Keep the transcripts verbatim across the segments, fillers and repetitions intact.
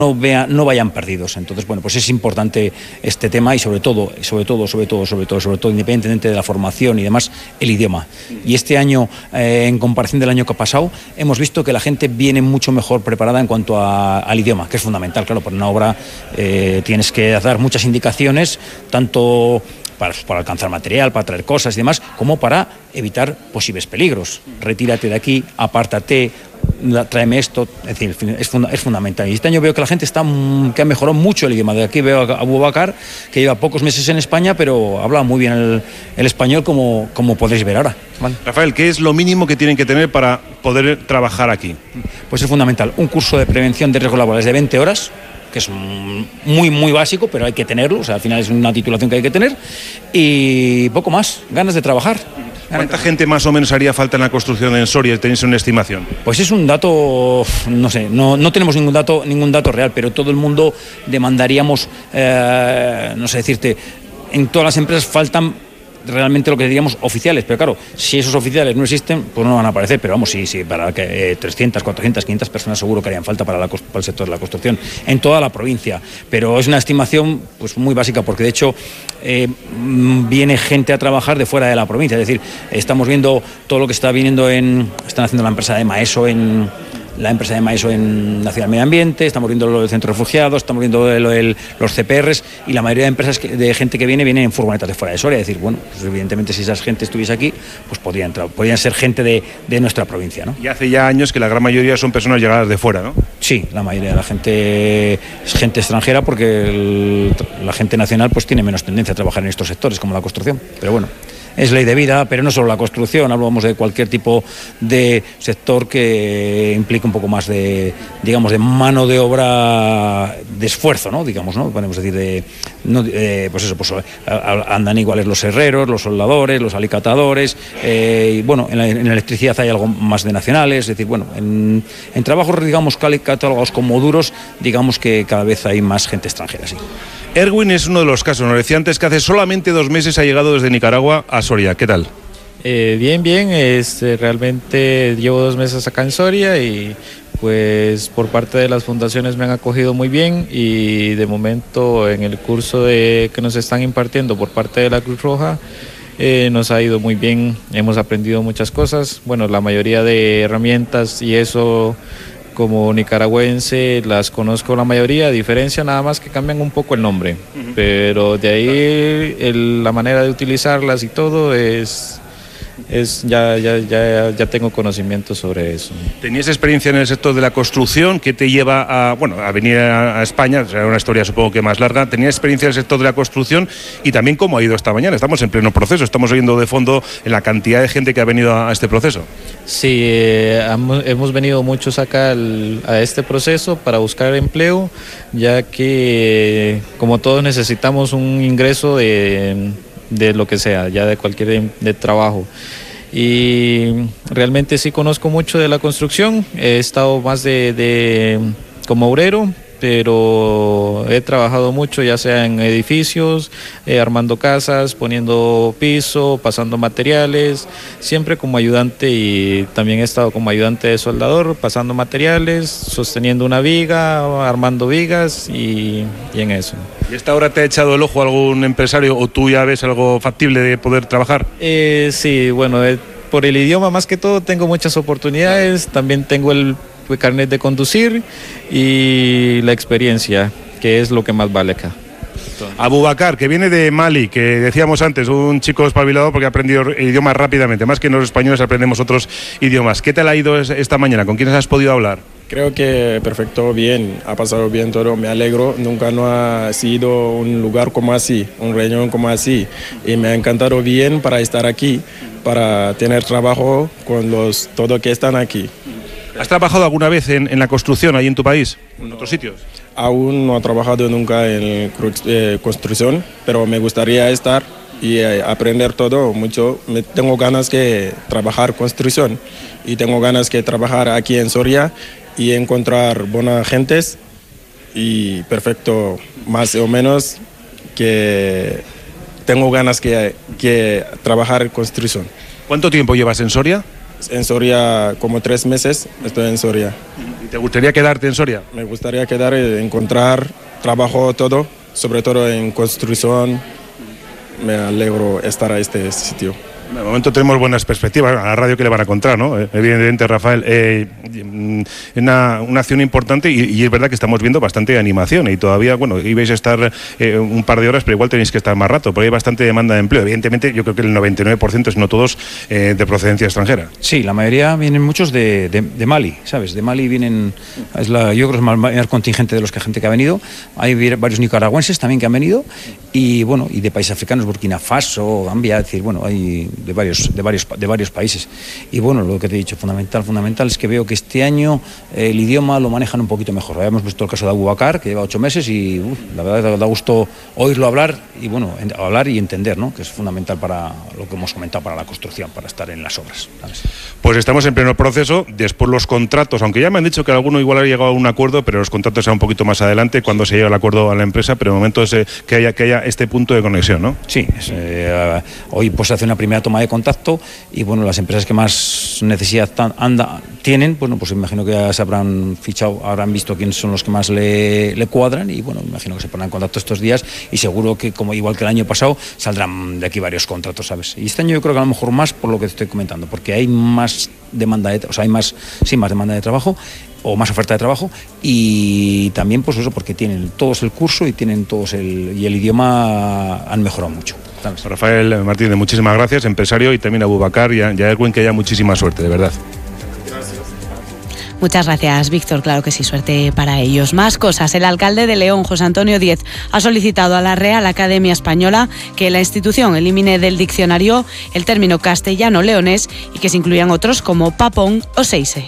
no, vea, no vayan perdidos. Entonces, bueno, pues es importante este tema y sobre todo, sobre todo, sobre todo, sobre todo, sobre todo, independientemente de la formación y demás, el idioma. Y este año, eh, en comparación del año que ha pasado, hemos visto que la gente viene mucho mejor preparada en cuanto a, al idioma, que es fundamental. Claro, por una obra eh, tienes que dar muchas indicaciones, tanto Para, para alcanzar material, para traer cosas y demás, como para evitar posibles peligros. Retírate de aquí, apártate, tráeme esto, es decir, es, funda, es fundamental. Y este año veo que la gente está que ha mejorado mucho el idioma. De aquí veo a Abubakar, que lleva pocos meses en España, pero habla muy bien el, el español, como, como podéis ver ahora. ¿Vale? Rafael, ¿qué es lo mínimo que tienen que tener para poder trabajar aquí? Pues es fundamental. Un curso de prevención de riesgos laborales de veinte horas, que es muy, muy básico, pero hay que tenerlo, o sea, al final es una titulación que hay que tener, y poco más, ganas de trabajar. ¿Cuánta gente más o menos haría falta en la construcción en Soria? ¿Tenéis una estimación? Pues es un dato, no sé, no, no tenemos ningún dato, ningún dato real, pero todo el mundo demandaríamos, eh, no sé decirte, en todas las empresas faltan realmente lo que diríamos oficiales, pero claro, si esos oficiales no existen, pues no van a aparecer, pero vamos, sí, sí, para que eh, trescientas, cuatrocientas, quinientas personas seguro que harían falta para, la, para el sector de la construcción, en toda la provincia, pero es una estimación pues muy básica, porque de hecho eh, viene gente a trabajar de fuera de la provincia, es decir, estamos viendo todo lo que está viniendo en, están haciendo la empresa de Maeso en la empresa de Maeso en Nacional Medio Ambiente, estamos viendo lo del Centro de Refugiados, estamos viendo lo de los C P Rs, y la mayoría de empresas que, de gente que viene, viene en furgonetas de fuera de Soria. Es decir, bueno, pues evidentemente si esa gente estuviese aquí, pues podrían, entrar, podrían ser gente de, de nuestra provincia, ¿no? Y hace ya años que la gran mayoría son personas llegadas de fuera, ¿no? Sí, la mayoría de la gente es gente extranjera, porque el, la gente nacional pues tiene menos tendencia a trabajar en estos sectores como la construcción, pero bueno, es ley de vida, pero no solo la construcción, hablamos de cualquier tipo de sector que implique un poco más de, digamos, de mano de obra, de esfuerzo, ¿no? Digamos, ¿no? Podemos decir de, no, eh, pues eso, pues andan iguales los herreros, los soldadores, los alicatadores, eh, y bueno, en la, en la electricidad hay algo más de nacionales, es decir, bueno, en, en trabajos, digamos, catálogos como duros, digamos que cada vez hay más gente extranjera, sí. Erwin es uno de los casos, nos decía antes que hace solamente dos meses ha llegado desde Nicaragua a Soria. ¿Qué tal? Eh, bien, bien, este, realmente llevo dos meses acá en Soria y pues por parte de las fundaciones me han acogido muy bien, y de momento en el curso de, que nos están impartiendo por parte de la Cruz Roja eh, nos ha ido muy bien, hemos aprendido muchas cosas, bueno, la mayoría de herramientas y eso, como nicaragüense las conozco la mayoría, a diferencia nada más que cambian un poco el nombre, uh-huh. Pero de ahí el, la manera de utilizarlas y todo es, es ya, ya, ya, ya tengo conocimiento sobre eso. ¿Tenías experiencia en el sector de la construcción? ¿Qué te lleva a, bueno, a venir a, a España? Será una historia supongo que más larga. ¿Tenías experiencia en el sector de la construcción? Y también cómo ha ido esta mañana. Estamos en pleno proceso, estamos oyendo de fondo en la cantidad de gente que ha venido a, a este proceso. Sí, eh, hemos, hemos venido muchos acá al, a este proceso para buscar empleo, ya que como todos necesitamos un ingreso de, de lo que sea, ya de cualquier de, de trabajo. Y realmente sí conozco mucho de la construcción, he estado más de, de como obrero, pero he trabajado mucho ya sea en edificios, eh, armando casas, poniendo piso, pasando materiales, siempre como ayudante, y también he estado como ayudante de soldador, pasando materiales, sosteniendo una viga, armando vigas y, y en eso. ¿Y esta hora te ha echado el ojo algún empresario o tú ya ves algo factible de poder trabajar? Eh, sí, bueno, eh, por el idioma más que todo tengo muchas oportunidades, también tengo el carnet de conducir y la experiencia, que es lo que más vale acá. Abubakar, que viene de Mali, que decíamos antes, un chico espabilado porque ha aprendido idiomas rápidamente, más que los españoles aprendemos otros idiomas. ¿Qué tal ha ido esta mañana? ¿Con quiénes has podido hablar? Creo que perfecto, bien, ha pasado bien todo, me alegro, nunca no ha sido un lugar como así, un reunión como así, y me ha encantado bien para estar aquí, para tener trabajo con los todos que están aquí. ¿Has trabajado alguna vez en, en la construcción ahí en tu país, en no, otros sitios? Aún no he trabajado nunca en eh, construcción, pero me gustaría estar y eh, aprender todo mucho. Me, tengo ganas de trabajar construcción y tengo ganas de trabajar aquí en Soria y encontrar buenas gentes y perfecto, más o menos que tengo ganas que, que trabajar en construcción. ¿Cuánto tiempo llevas en Soria? en Soria como tres meses, estoy en Soria. ¿Y te gustaría quedarte en Soria? Me gustaría quedar y encontrar trabajo todo, sobre todo en construcción. Me alegro estar a este sitio. De momento tenemos buenas perspectivas. A la radio que le van a encontrar, ¿no? Evidentemente, Rafael, eh, una, una acción importante y, y es verdad que estamos viendo bastante animación y todavía, bueno, ibais a estar eh, un par de horas, pero igual tenéis que estar más rato, porque hay bastante demanda de empleo. Evidentemente, yo creo que el noventa y nueve por ciento, si no todos, eh, de procedencia extranjera. Sí, la mayoría vienen muchos de, de, de Mali, ¿sabes? De Mali vienen, es la, yo creo que es el mayor contingente de los que gente que ha venido. Hay varios nicaragüenses también que han venido y, bueno, y de países africanos, Burkina Faso, Gambia, es decir, bueno, hay de varios, de varios, de varios países. Y bueno, lo que te he dicho, fundamental, fundamental es que veo que este año eh, el idioma lo manejan un poquito mejor. Habíamos visto el caso de Abubakar, que lleva ocho meses y uf, la verdad da gusto oírlo hablar y bueno, en, hablar y entender, ¿no? Que es fundamental para lo que hemos comentado, para la construcción, para estar en las obras, ¿sabes? Pues estamos en pleno proceso. Después los contratos, aunque ya me han dicho que alguno igual ha llegado a un acuerdo, pero los contratos serán un poquito más adelante cuando se llegue el acuerdo a la empresa, pero de momento es eh, que haya que haya este punto de conexión, ¿no? Sí, es, eh, hoy pues se hace una primera toma de contacto y bueno, las empresas que más necesidad tan, anda, tienen, bueno, pues imagino que ya se habrán fichado, habrán visto quiénes son los que más le, le cuadran y bueno, imagino que se pondrán en contacto estos días y seguro que como igual que el año pasado saldrán de aquí varios contratos, ¿sabes? Y este año yo creo que a lo mejor más por lo que te estoy comentando, porque hay más demanda de, o sea, hay más, sí, más demanda de trabajo o más oferta de trabajo y también pues eso porque tienen todos el curso y tienen todos el y el idioma han mejorado mucho. ¿Sabes? Rafael Martínez, muchísimas gracias, empresario, y también a Abubakar y a, y a Erwin, que haya muchísima suerte, de verdad. Muchas gracias, Víctor. Claro que sí, suerte para ellos. Más cosas. El alcalde de León, José Antonio Díez, ha solicitado a la Real Academia Española que la institución elimine del diccionario el término castellano-leonés y que se incluyan otros como papón o seise.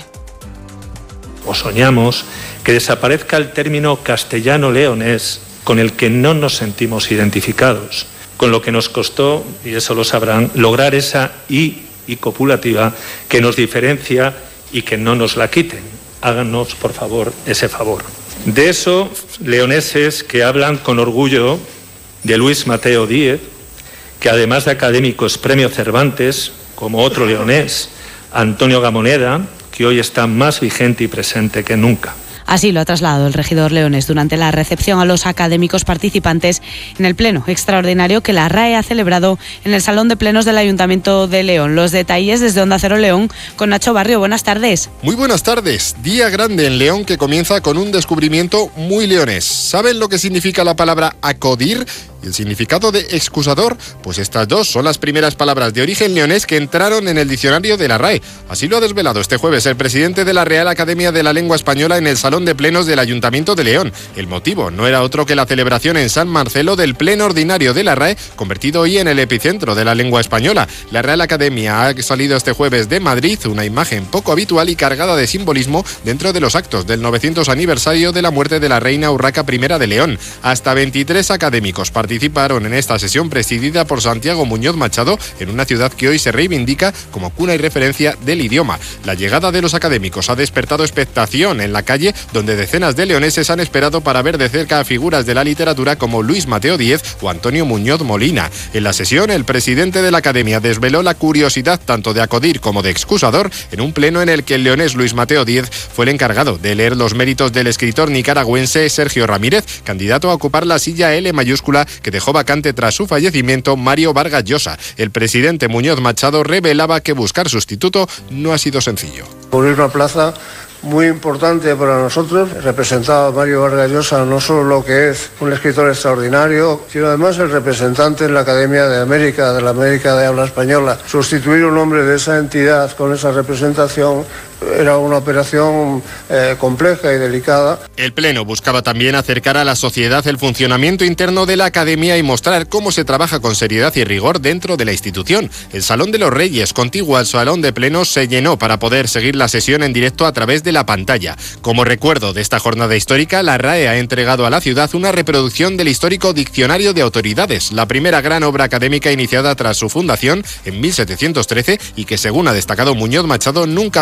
O soñamos que desaparezca el término castellano-leonés con el que no nos sentimos identificados, con lo que nos costó, y eso lo sabrán, lograr esa I y copulativa que nos diferencia y que no nos la quiten. Háganos, por favor, ese favor. De eso, leoneses que hablan con orgullo de Luis Mateo Díez, que además de académico es premio Cervantes, como otro leonés, Antonio Gamoneda, que hoy está más vigente y presente que nunca. Así lo ha trasladado el regidor leonés durante la recepción a los académicos participantes en el pleno extraordinario que la R A E ha celebrado en el Salón de Plenos del Ayuntamiento de León. Los detalles desde Onda Cero León con Nacho Barrio. Buenas tardes. Muy buenas tardes. Día grande en León que comienza con un descubrimiento muy leonés. ¿Saben lo que significa la palabra acudir? ¿Y el significado de excusador? Pues estas dos son las primeras palabras de origen leonés que entraron en el diccionario de la R A E. Así lo ha desvelado este jueves el presidente de la Real Academia de la Lengua Española en el Salón de Plenos del Ayuntamiento de León. El motivo no era otro que la celebración en San Marcelo del pleno ordinario de la R A E, convertido hoy en el epicentro de la lengua española. La Real Academia ha salido este jueves de Madrid, una imagen poco habitual y cargada de simbolismo dentro de los actos del novecientos aniversario de la muerte de la reina Urraca primera de León. Hasta veintitrés académicos participaron Participaron en esta sesión presidida por Santiago Muñoz Machado en una ciudad que hoy se reivindica como cuna y referencia del idioma. La llegada de los académicos ha despertado expectación en la calle, donde decenas de leoneses han esperado para ver de cerca a figuras de la literatura como Luis Mateo Díez o Antonio Muñoz Molina. En la sesión, el presidente de la Academia desveló la curiosidad tanto de acudir como de excusador en un pleno en el que el leonés Luis Mateo Díez fue el encargado de leer los méritos del escritor nicaragüense Sergio Ramírez, candidato a ocupar la silla L mayúscula que dejó vacante tras su fallecimiento Mario Vargas Llosa. El presidente Muñoz Machado revelaba que buscar sustituto no ha sido sencillo. Por una plaza muy importante para nosotros, representaba a Mario Vargas Llosa, no solo lo que es un escritor extraordinario, sino además el representante en la Academia de América, de la América de habla española. Sustituir un hombre de esa entidad con esa representación era una operación eh, compleja y delicada. El pleno buscaba también acercar a la sociedad el funcionamiento interno de la Academia y mostrar cómo se trabaja con seriedad y rigor dentro de la institución. El Salón de los Reyes, contiguo al Salón de Plenos, se llenó para poder seguir la sesión en directo a través de la pantalla. Como recuerdo de esta jornada histórica, la R A E ha entregado a la ciudad una reproducción del histórico Diccionario de Autoridades, la primera gran obra académica iniciada tras su fundación en mil setecientos trece y que, según ha destacado Muñoz Machado, nunca había sido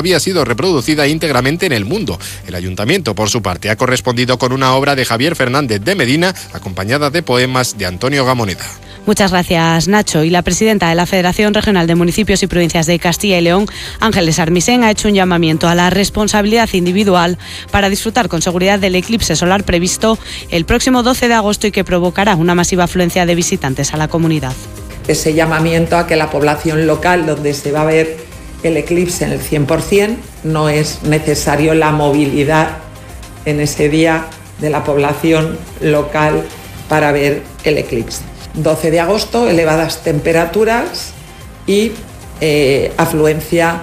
reproducida íntegramente en el mundo. El ayuntamiento, por su parte, ha correspondido con una obra de Javier Fernández de Medina, acompañada de poemas de Antonio Gamoneda. Muchas gracias, Nacho. Y la presidenta de la Federación Regional de Municipios y Provincias de Castilla y León, Ángeles Armisen, ha hecho un llamamiento a la responsabilidad individual para disfrutar con seguridad del eclipse solar previsto el próximo doce de agosto y que provocará una masiva afluencia de visitantes a la comunidad. Ese llamamiento a que la población local, donde se va a ver el eclipse en el cien por ciento, no es necesario la movilidad en ese día de la población local para ver el eclipse. doce de agosto, elevadas temperaturas y eh, afluencia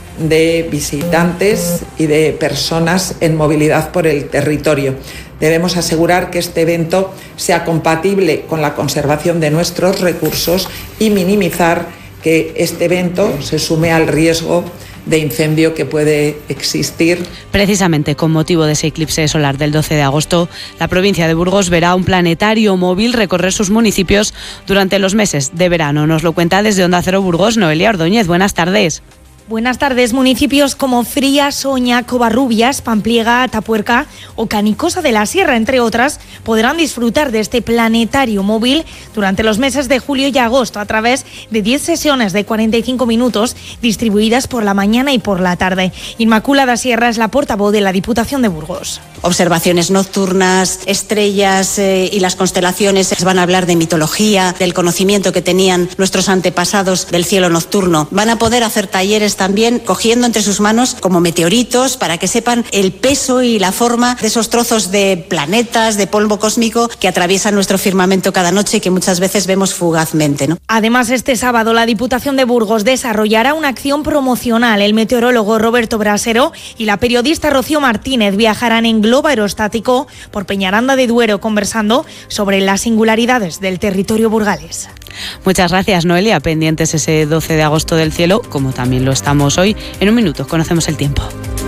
de visitantes y de personas en movilidad por el territorio. Debemos asegurar que este evento sea compatible con la conservación de nuestros recursos y minimizar que este evento se sume al riesgo de incendio que puede existir. Precisamente con motivo de ese eclipse solar del doce de agosto, la provincia de Burgos verá un planetario móvil recorrer sus municipios durante los meses de verano. Nos lo cuenta desde Onda Cero Burgos, Noelia Ordóñez. Buenas tardes. Buenas tardes. Municipios como Frías, Soña, Covarrubias, Pampliega, Atapuerca o Canicosa de la Sierra, entre otras, podrán disfrutar de este planetario móvil durante los meses de julio y agosto a través de diez sesiones de cuarenta y cinco minutos distribuidas por la mañana y por la tarde. Inmaculada Sierra es la portavoz de la Diputación de Burgos. Observaciones nocturnas, estrellas eh, y las constelaciones van a hablar de mitología, del conocimiento que tenían nuestros antepasados del cielo nocturno. Van a poder hacer talleres también cogiendo entre sus manos como meteoritos para que sepan el peso y la forma de esos trozos de planetas, de polvo cósmico que atraviesan nuestro firmamento cada noche y que muchas veces vemos fugazmente, ¿no? Además, este sábado la Diputación de Burgos desarrollará una acción promocional. El meteorólogo Roberto Brasero y la periodista Rocío Martínez viajarán en globo aerostático por Peñaranda de Duero conversando sobre las singularidades del territorio burgalés. Muchas gracias, Noelia. Pendientes ese doce de agosto del cielo, como también lo estamos hoy. En un minuto conocemos el tiempo.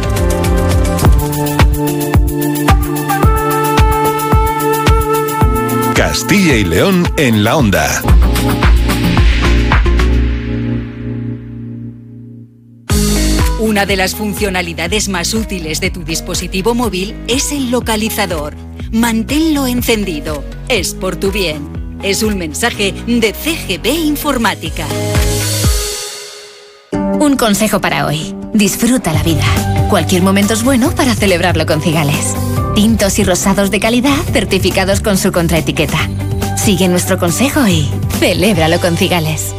Castilla y León en la Onda. Una de las funcionalidades más útiles de tu dispositivo móvil es el localizador. Manténlo encendido. Es por tu bien. Es un mensaje de C G B Informática. Un consejo para hoy. Disfruta la vida. Cualquier momento es bueno para celebrarlo con Cigales. Tintos y rosados de calidad certificados con su contraetiqueta. Sigue nuestro consejo y celébralo con Cigales.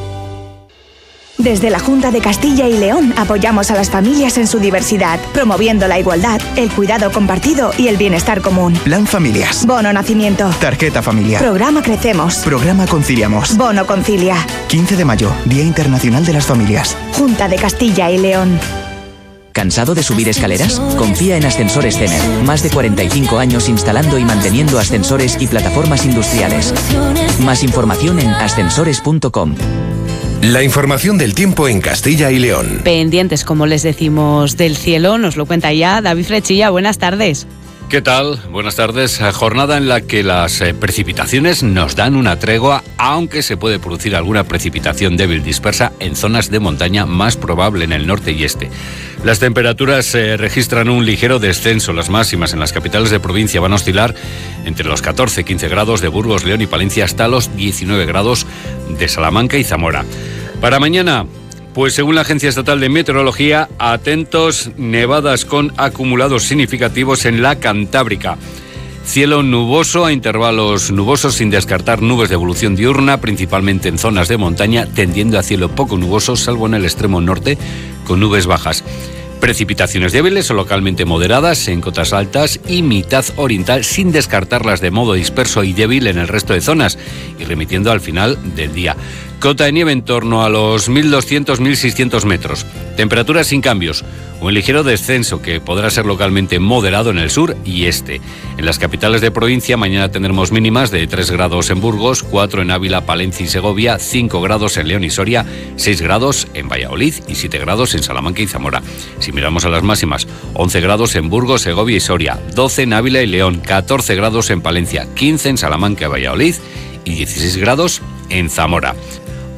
Desde la Junta de Castilla y León apoyamos a las familias en su diversidad, promoviendo la igualdad, el cuidado compartido y el bienestar común. Plan Familias. Bono Nacimiento. Tarjeta Familiar. Programa Crecemos. Programa Conciliamos. Bono Concilia. quince de mayo, Día Internacional de las Familias. Junta de Castilla y León. ¿Cansado de subir escaleras? Confía en Ascensores Tener. Más de cuarenta y cinco años instalando y manteniendo ascensores y plataformas industriales. Más información en ascensores punto com. La información del tiempo en Castilla y León. Pendientes, como les decimos, del cielo, nos lo cuenta ya David Frechilla. Buenas tardes. ¿Qué tal? Buenas tardes. Jornada en la que las eh, precipitaciones nos dan una tregua, aunque se puede producir alguna precipitación débil dispersa en zonas de montaña, más probable en el norte y este. Las temperaturas eh, registran un ligero descenso. Las máximas en las capitales de provincia van a oscilar entre los catorce y quince grados de Burgos, León y Palencia hasta los diecinueve grados de Salamanca y Zamora. Para mañana, pues según la Agencia Estatal de Meteorología, atentos, nevadas con acumulados significativos en la Cantábrica. Cielo nuboso a intervalos nubosos sin descartar nubes de evolución diurna, principalmente en zonas de montaña, tendiendo a cielo poco nuboso, salvo en el extremo norte, con nubes bajas. Precipitaciones débiles o localmente moderadas en cotas altas y mitad oriental, sin descartarlas de modo disperso y débil en el resto de zonas, y remitiendo al final del día. Cota de nieve en torno a los mil doscientos a mil seiscientos metros. Temperaturas sin cambios. Un ligero descenso que podrá ser localmente moderado en el sur y este. En las capitales de provincia mañana tendremos mínimas de tres grados en Burgos, cuatro en Ávila, Palencia y Segovia, cinco grados en León y Soria, seis grados en Valladolid y siete grados en Salamanca y Zamora. Si miramos a las máximas, once grados en Burgos, Segovia y Soria, doce en Ávila y León, catorce grados en Palencia, quince en Salamanca y Valladolid y dieciséis grados en Zamora.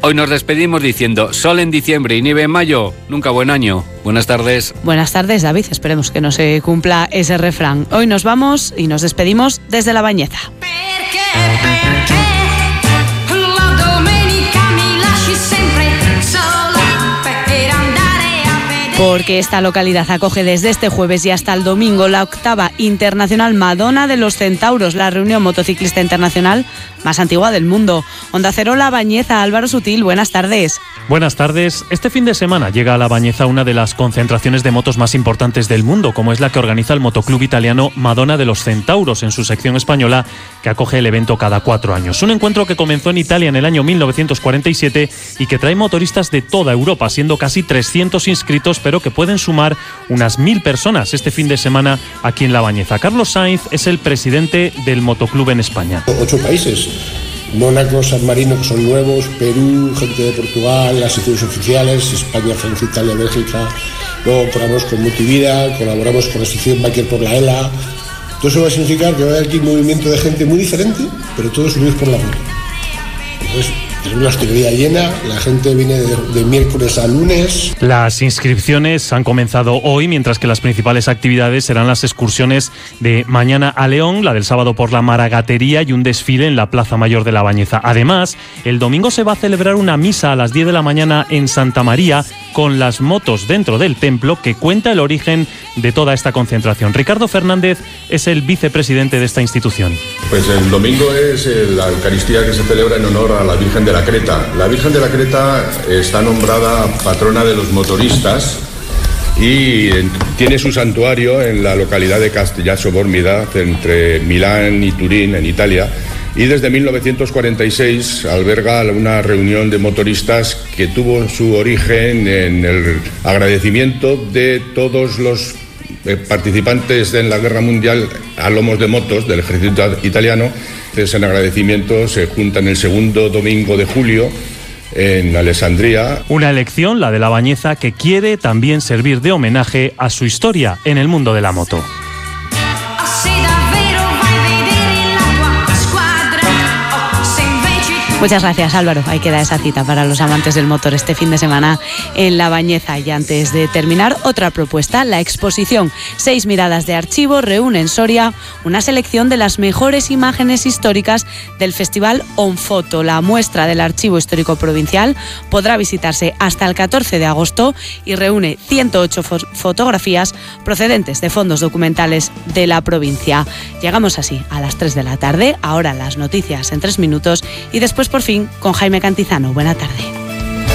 Hoy nos despedimos diciendo sol en diciembre y nieve en mayo, nunca buen año. Buenas tardes. Buenas tardes, David. Esperemos que no se cumpla ese refrán. Hoy nos vamos y nos despedimos desde La Bañeza. Porque esta localidad acoge desde este jueves y hasta el domingo la octava Internacional Madona de los Centauros, la reunión motociclista internacional más antigua del mundo. Onda Cero La Bañeza, Álvaro Sutil, buenas tardes. Buenas tardes. Este fin de semana llega a La Bañeza una de las concentraciones de motos más importantes del mundo, como es la que organiza el motoclub italiano Madona de los Centauros en su sección española, que acoge el evento cada cuatro años. Un encuentro que comenzó en Italia en el año mil novecientos cuarenta y siete y que trae motoristas de toda Europa, siendo casi trescientos inscritos, pero que pueden sumar unas mil personas este fin de semana aquí en La Bañeza. Carlos Sainz es el presidente del motoclub en España. Ocho países. Mónaco, San Marino, que son nuevos, Perú, gente de Portugal, las instituciones oficiales, España, Francia, Italia, Bélgica. Luego colaboramos con Multivida, colaboramos con la asociación Biker por la E L A. Todo eso va a significar que va a haber aquí un movimiento de gente muy diferente, pero todos unidos por la moto. Entonces, tenemos la hostelería llena, la gente viene de, de miércoles a lunes. Las inscripciones han comenzado hoy, mientras que las principales actividades serán las excursiones de mañana a León, la del sábado por la Maragatería y un desfile en la Plaza Mayor de La Bañeza. Además, el domingo se va a celebrar una misa a las diez de la mañana en Santa María con las motos dentro del templo, que cuenta el origen de toda esta concentración. Ricardo Fernández es el vicepresidente de esta institución. Pues el domingo es la Eucaristía que se celebra en honor a la Virgen de la Creta. La Virgen de la Creta está nombrada patrona de los motoristas y tiene su santuario en la localidad de Castellazzo Bormida, entre Milán y Turín, en Italia. Y desde mil novecientos cuarenta y seis alberga una reunión de motoristas que tuvo su origen en el agradecimiento de todos los participantes en la Guerra Mundial a lomos de motos del ejército italiano. Entonces, en agradecimiento se juntan el segundo domingo de julio en Alessandria. Una elección, la de La Bañeza, que quiere también servir de homenaje a su historia en el mundo de la moto. Muchas gracias, Álvaro. Ahí queda esa cita para los amantes del motor este fin de semana en La Bañeza. Y antes de terminar, otra propuesta, la exposición Seis miradas de archivo reúne en Soria una selección de las mejores imágenes históricas del Festival On Foto. La muestra del Archivo Histórico Provincial podrá visitarse hasta el catorce de agosto y reúne ciento ocho fo- fotografías procedentes de fondos documentales de la provincia. Llegamos así a las tres de la tarde, ahora las noticias en tres minutos y después por fin con Jaime Cantizano. Buena tarde.